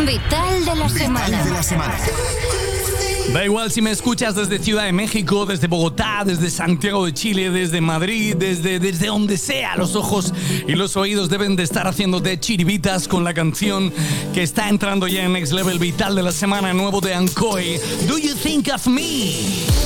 Vital de la semana. Vital de la semana. Da igual si me escuchas desde Ciudad de México, desde Bogotá, desde Santiago de Chile, desde Madrid, desde donde sea. Los ojos y los oídos deben de estar haciéndote chiribitas con la canción que está entrando ya en Next Level Vital de la semana, nuevo de Ancoy. Do You Think of Me?